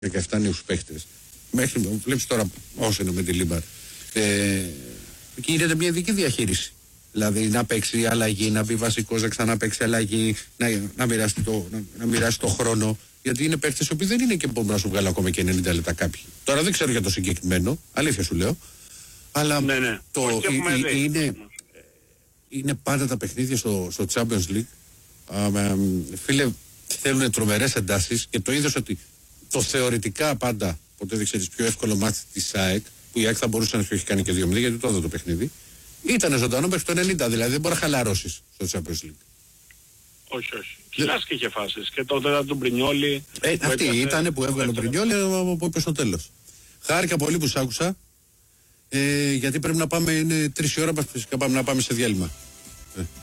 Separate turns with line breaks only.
17 νέους παίχτες. Μέχρι, βλέπεις τώρα όσο είναι με τη Λίμπαρ. Εκεί γίνεται μια ειδική διαχείριση. Δηλαδή να παίξει αλλαγή, να μπει βασικός, να ξανά παίξει αλλαγή, να μοιράσει το χρόνο. Γιατί είναι παίχτες οι οποίοι δεν είναι και μπορούν να σου βγάλουν ακόμα και 90 λεπτά κάποιοι. Τώρα δεν ξέρω για το συγκεκριμένο, αλήθεια σου λέω. Αλλά
ναι.
Είναι πάντα τα παιχνίδια στο Champions League. Φίλε, θέλουν τρομερές εντάσεις και το είδος ότι το θεωρητικά πάντα, ποτέ δεν ξέρεις, πιο εύκολο μάτι της ΑΕΚ, που η ΑΕΚ θα μπορούσε να σου έχει κάνει και 2-0, γιατί το έδω το παιχνίδι, ήταν ζωντανό μέχρι το 90, δηλαδή δεν μπορεί να χαλαρώσεις στο Champions League.
Όχι. Κοιτάς και είχε φάσεις. Και τότε ήταν του Μπρινιόλι.
Αυτή ήταν που έβγαλε ο Μπρινιόλι, που είπε στο τέλος. Χάρηκα πολύ που σ' άκουσα, γιατί πρέπει να πάμε, είναι 3 η ώρα, φυσικά πάμε να πάμε σε διάλειμμα.